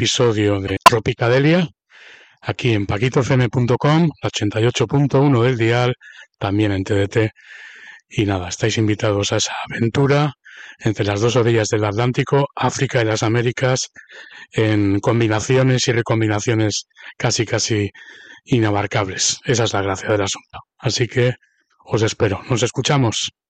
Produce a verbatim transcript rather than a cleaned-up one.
episodio de Tropicadelia, aquí en paquito f m punto com, ochenta y ocho punto uno del dial, también en T D T. Y nada, estáis invitados a esa aventura entre las dos orillas del Atlántico, África y las Américas, en combinaciones y recombinaciones casi casi inabarcables. Esa es la gracia del asunto. Así que os espero. Nos escuchamos.